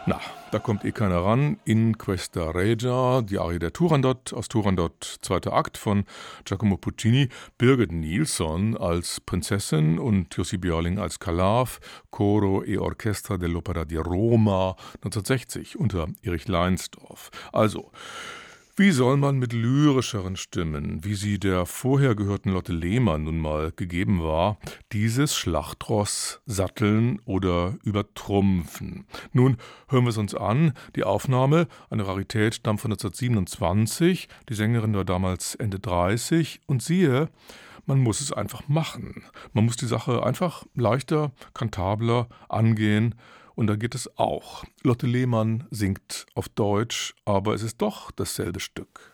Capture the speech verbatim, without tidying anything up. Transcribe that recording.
Na, da kommt eh keiner ran. In Questa Regia, die Arie der Turandot aus Turandot, zweiter Akt von Giacomo Puccini, Birgit Nilsson als Prinzessin und Jussi Björling als Kalav, Coro e Orchestra dell'Opera di Roma neunzehnhundertsechzig unter Erich Leinsdorf. Also, wie soll man mit lyrischeren Stimmen, wie sie der vorher gehörten Lotte Lehmann nun mal gegeben war, dieses Schlachtross satteln oder übertrumpfen? Nun hören wir es uns an. Die Aufnahme, eine Rarität, stammt von neunzehnhundertsiebenundzwanzig. Die Sängerin war damals Ende dreißig. Und siehe, man muss es einfach machen. Man muss die Sache einfach leichter, kantabler angehen. Und da geht es auch. Lotte Lehmann singt auf Deutsch, aber es ist doch dasselbe Stück.